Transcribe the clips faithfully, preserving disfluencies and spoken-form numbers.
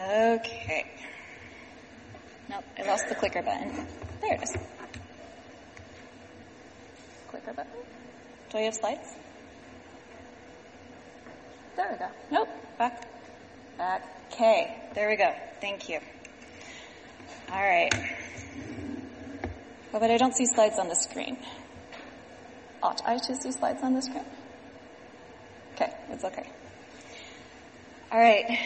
Okay. Nope, I lost the clicker button. There it is. Clicker button. Do I have slides? There we go. Nope. Back. Back. Okay. There we go. Thank you. All right. Oh, but I don't see slides on the screen. Ought I to see slides on the screen? Okay. It's okay. All right.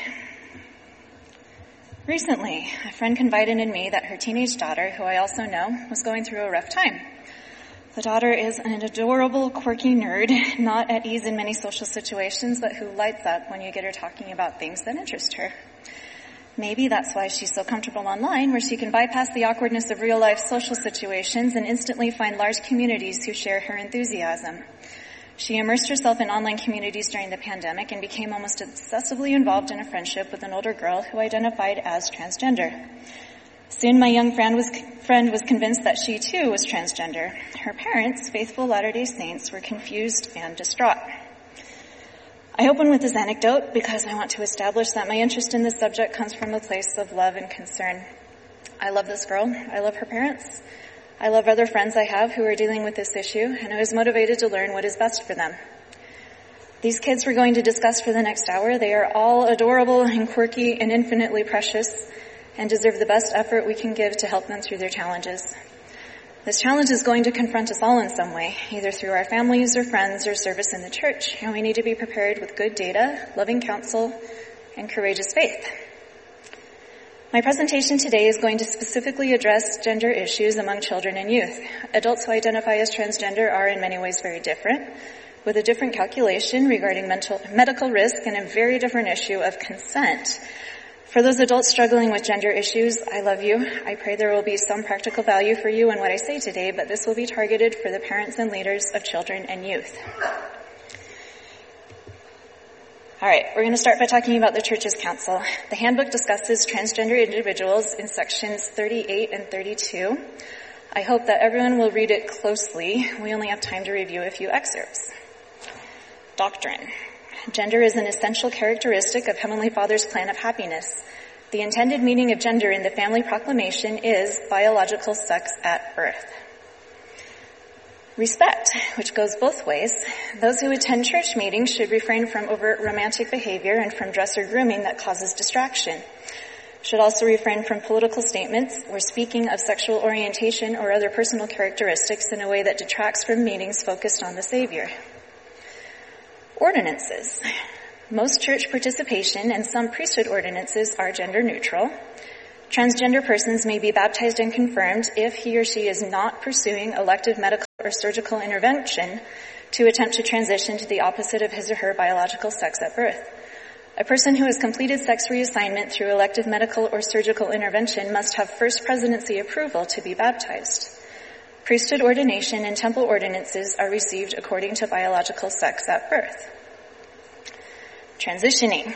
Recently, a friend confided in me that her teenage daughter, who I also know, was going through a rough time. The daughter is an adorable, quirky nerd, not at ease in many social situations, but who lights up when you get her talking about things that interest her. Maybe that's why she's so comfortable online, where she can bypass the awkwardness of real-life social situations and instantly find large communities who share her enthusiasm. She immersed herself in online communities during the pandemic and became almost obsessively involved in a friendship with an older girl who identified as transgender. Soon my young friend was, friend was convinced that she too was transgender. Her parents, faithful Latter-day Saints, were confused and distraught. I open with this anecdote because I want to establish that my interest in this subject comes from a place of love and concern. I love this girl. I love her parents. I love other friends I have who are dealing with this issue, and I was motivated to learn what is best for them. These kids we're going to discuss for the next hour, they are all adorable and quirky and infinitely precious and deserve the best effort we can give to help them through their challenges. This challenge is going to confront us all in some way, either through our families or friends or service in the church, and we need to be prepared with good data, loving counsel, and courageous faith. My presentation today is going to specifically address gender issues among children and youth. Adults who identify as transgender are in many ways very different, with a different calculation regarding mental, medical risk and a very different issue of consent. For those adults struggling with gender issues, I love you. I pray there will be some practical value for you in what I say today, but this will be targeted for the parents and leaders of children and youth. All right, we're going to start by talking about the Church's Council. The handbook discusses transgender individuals in sections thirty-eight and thirty-two. I hope that everyone will read it closely. We only have time to review a few excerpts. Doctrine. Gender is an essential characteristic of Heavenly Father's plan of happiness. The intended meaning of gender in the Family Proclamation is biological sex at birth. Respect, which goes both ways. Those who attend church meetings should refrain from overt romantic behavior and from dress or grooming that causes distraction. Should also refrain from political statements or speaking of sexual orientation or other personal characteristics in a way that detracts from meetings focused on the Savior. Ordinances. Most church participation and some priesthood ordinances are gender neutral. Transgender persons may be baptized and confirmed if he or she is not pursuing elective medical or surgical intervention to attempt to transition to the opposite of his or her biological sex at birth. A person who has completed sex reassignment through elective medical or surgical intervention must have first presidency approval to be baptized. Priesthood ordination and temple ordinances are received according to biological sex at birth. Transitioning.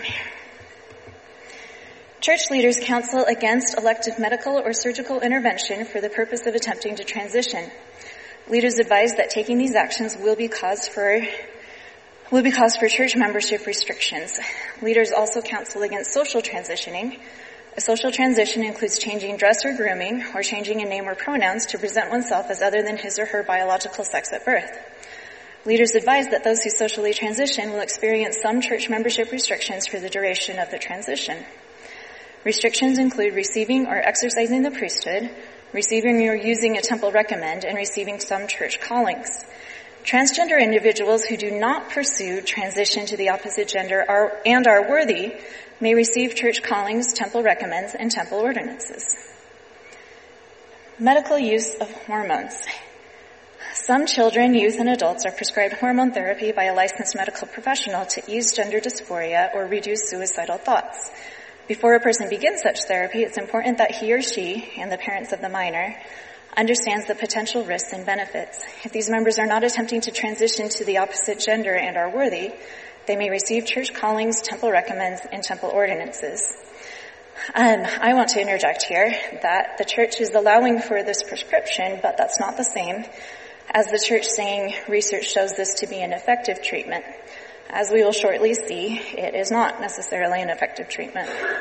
Church leaders counsel against elective medical or surgical intervention for the purpose of attempting to transition. Leaders advise that taking these actions will be cause for will be cause for church membership restrictions. Leaders also counsel against social transitioning. A social transition includes changing dress or grooming or changing a name or pronouns to present oneself as other than his or her biological sex at birth. Leaders advise that those who socially transition will experience some church membership restrictions for the duration of the transition. Restrictions include receiving or exercising the priesthood, receiving or using a temple recommend, and receiving some church callings. Transgender individuals who do not pursue transition to the opposite gender are, and are worthy may receive church callings, temple recommends, and temple ordinances. Medical use of hormones. Some children, youth, and adults are prescribed hormone therapy by a licensed medical professional to ease gender dysphoria or reduce suicidal thoughts. Before a person begins such therapy, it's important that he or she, and the parents of the minor, understands the potential risks and benefits. If these members are not attempting to transition to the opposite gender and are worthy, they may receive church callings, temple recommends, and temple ordinances. Um, I want to interject here that the church is allowing for this prescription, but that's not the same as the church saying research shows this to be an effective treatment. As we will shortly see, it is not necessarily an effective treatment.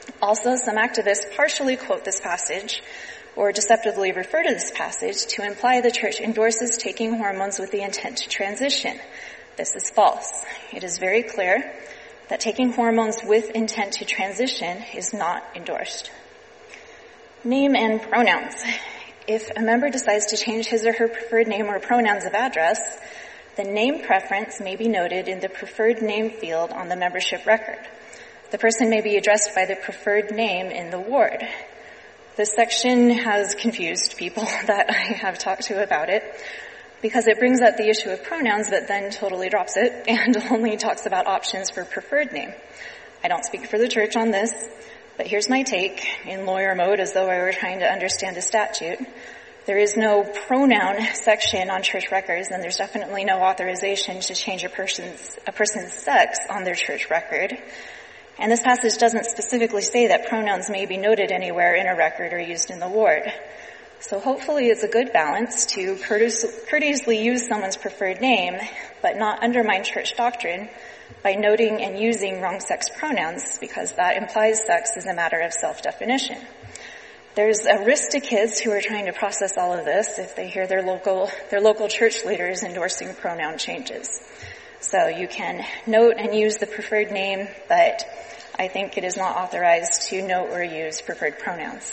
Also, some activists partially quote this passage or deceptively refer to this passage to imply the church endorses taking hormones with the intent to transition. This is false. It is very clear that taking hormones with intent to transition is not endorsed. Name and pronouns. If a member decides to change his or her preferred name or pronouns of address, the name preference may be noted in the preferred name field on the membership record. The person may be addressed by the preferred name in the ward. This section has confused people that I have talked to about it because it brings up the issue of pronouns but then totally drops it and only talks about options for preferred name. I don't speak for the church on this, but here's my take in lawyer mode as though I were trying to understand a statute. There is no pronoun section on church records, and there's definitely no authorization to change a person's, a person's sex on their church record. And this passage doesn't specifically say that pronouns may be noted anywhere in a record or used in the ward. So hopefully it's a good balance to courteously use someone's preferred name, but not undermine church doctrine by noting and using wrong sex pronouns, because that implies sex is a matter of self-definition. There's a risk to kids who are trying to process all of this if they hear their local, their local church leaders endorsing pronoun changes. So you can note and use the preferred name, but I think it is not authorized to note or use preferred pronouns.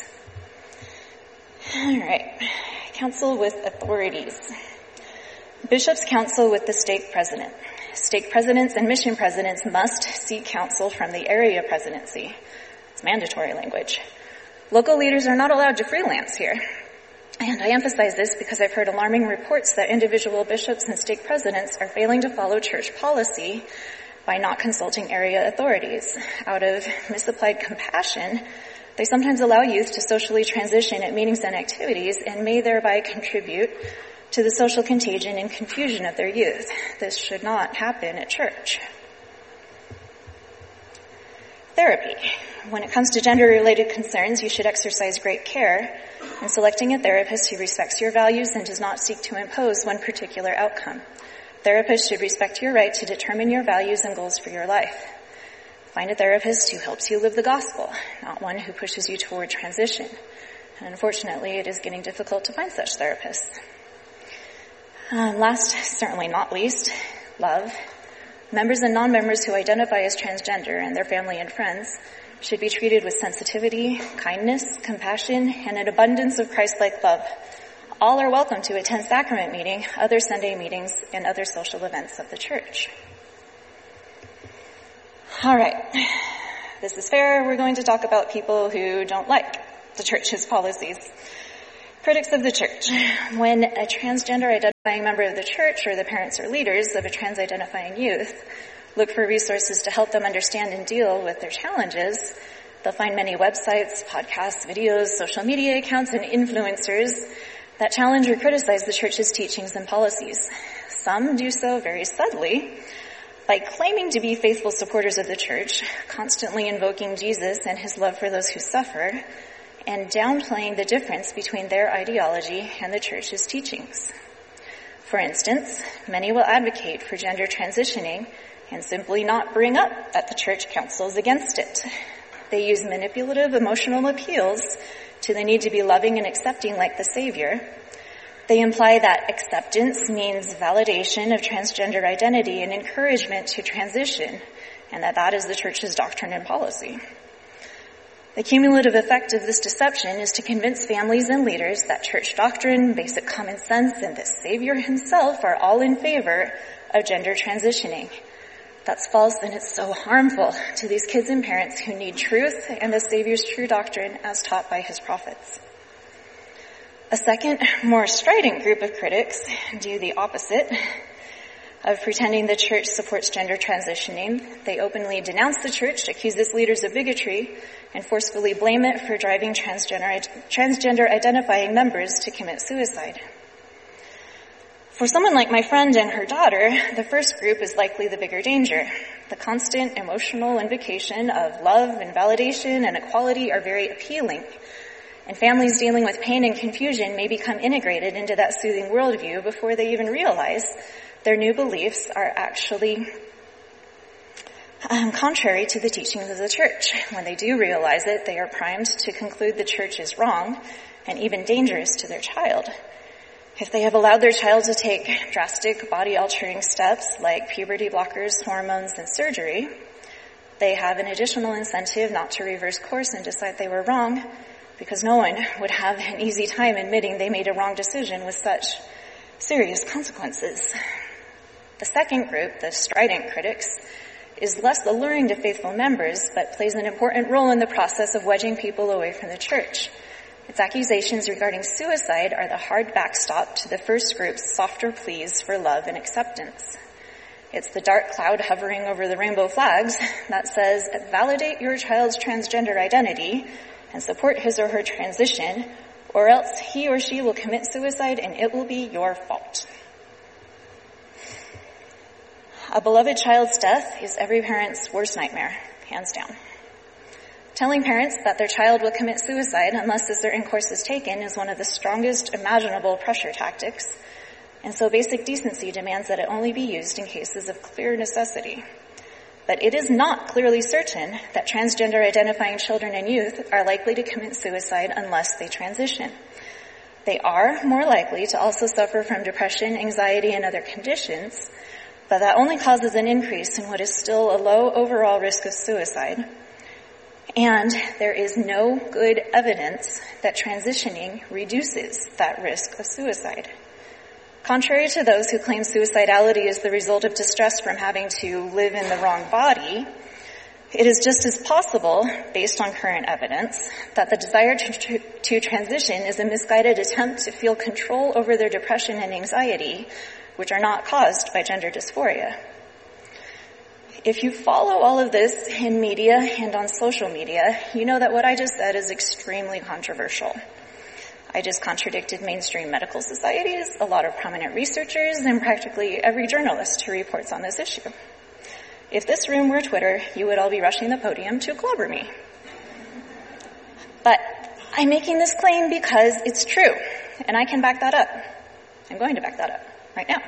All right. Counsel with authorities. Bishops counsel with the stake president. Stake presidents and mission presidents must seek counsel from the area presidency. It's mandatory language. Local leaders are not allowed to freelance here. And I emphasize this because I've heard alarming reports that individual bishops and stake presidents are failing to follow church policy by not consulting area authorities. Out of misapplied compassion, they sometimes allow youth to socially transition at meetings and activities and may thereby contribute to the social contagion and confusion of their youth. This should not happen at church. Therapy. When it comes to gender-related concerns, you should exercise great care in selecting a therapist who respects your values and does not seek to impose one particular outcome. Therapists should respect your right to determine your values and goals for your life. Find a therapist who helps you live the gospel, not one who pushes you toward transition. And unfortunately, it is getting difficult to find such therapists. Um, last, certainly not least, love. Members and non-members who identify as transgender and their family and friends should be treated with sensitivity, kindness, compassion, and an abundance of Christ-like love. All are welcome to attend sacrament meeting, other Sunday meetings, and other social events of the church. All right. This is fair. We're going to talk about people who don't like the church's policies. Critics of the church. When a transgender identifying member of the church or the parents or leaders of a trans-identifying youth look for resources to help them understand and deal with their challenges, they'll find many websites, podcasts, videos, social media accounts, and influencers that challenge or criticize the church's teachings and policies. Some do so very subtly by claiming to be faithful supporters of the church, constantly invoking Jesus and his love for those who suffer, and downplaying the difference between their ideology and the church's teachings. For instance, many will advocate for gender transitioning and simply not bring up that the church counsels against it. They use manipulative emotional appeals to the need to be loving and accepting like the Savior. They imply that acceptance means validation of transgender identity and encouragement to transition, and that that is the church's doctrine and policy. The cumulative effect of this deception is to convince families and leaders that church doctrine, basic common sense, and the Savior himself are all in favor of gender transitioning. That's false, and it's so harmful to these kids and parents who need truth and the Savior's true doctrine as taught by his prophets. A second, more strident group of critics do the opposite of pretending the church supports gender transitioning. They openly denounce the church, accuse its leaders of bigotry, and forcefully blame it for driving transgender, transgender identifying members to commit suicide. For someone like my friend and her daughter, the first group is likely the bigger danger. The constant emotional invocation of love and validation and equality are very appealing. And families dealing with pain and confusion may become integrated into that soothing worldview before they even realize their new beliefs are actually Um, contrary to the teachings of the church. When they do realize it, they are primed to conclude the church is wrong and even dangerous to their child. If they have allowed their child to take drastic body-altering steps like puberty blockers, hormones, and surgery, they have an additional incentive not to reverse course and decide they were wrong, because no one would have an easy time admitting they made a wrong decision with such serious consequences. The second group, the strident critics, is less alluring to faithful members, but plays an important role in the process of wedging people away from the church. Its accusations regarding suicide are the hard backstop to the first group's softer pleas for love and acceptance. It's the dark cloud hovering over the rainbow flags that says, validate your child's transgender identity and support his or her transition, or else he or she will commit suicide and it will be your fault. A beloved child's death is every parent's worst nightmare, hands down. Telling parents that their child will commit suicide unless a certain course is taken is one of the strongest imaginable pressure tactics, and so basic decency demands that it only be used in cases of clear necessity. But it is not clearly certain that transgender identifying children and youth are likely to commit suicide unless they transition. They are more likely to also suffer from depression, anxiety, and other conditions, but that only causes an increase in what is still a low overall risk of suicide. And there is no good evidence that transitioning reduces that risk of suicide. Contrary to those who claim suicidality is the result of distress from having to live in the wrong body, it is just as possible, based on current evidence, that the desire to, tr- to transition is a misguided attempt to feel control over their depression and anxiety, which are not caused by gender dysphoria. If you follow all of this in media and on social media, you know that what I just said is extremely controversial. I just contradicted mainstream medical societies, a lot of prominent researchers, and practically every journalist who reports on this issue. If this room were Twitter, you would all be rushing the podium to clobber me. But I'm making this claim because it's true, and I can back that up. I'm going to back that up right now.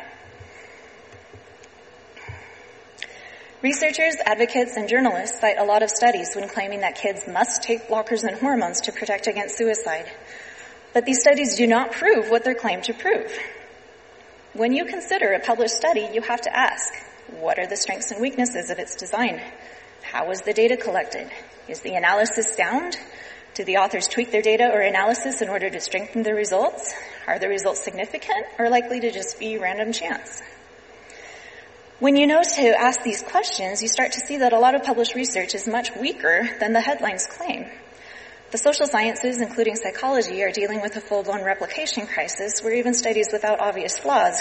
Researchers, advocates, and journalists cite a lot of studies when claiming that kids must take blockers and hormones to protect against suicide. But these studies do not prove what they're claimed to prove. When you consider a published study, you have to ask, what are the strengths and weaknesses of its design? How was the data collected? Is the analysis sound? Do the authors tweak their data or analysis in order to strengthen the results? Are the results significant or likely to just be random chance? When you know to ask these questions, you start to see that a lot of published research is much weaker than the headlines claim. The social sciences, including psychology, are dealing with a full-blown replication crisis where even studies without obvious flaws